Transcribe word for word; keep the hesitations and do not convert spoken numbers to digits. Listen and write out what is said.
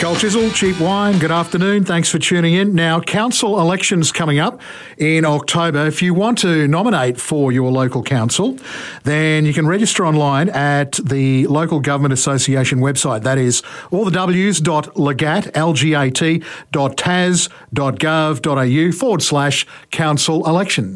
Cold Chisel, Cheap Wine, good afternoon. Thanks for tuning in. Now, council elections coming up in October. If you want to nominate for your local council, then you can register online at the Local Government Association website. That is all the W's dot legat, L G A T, dot tas, dot gov, dot au forward slash council election.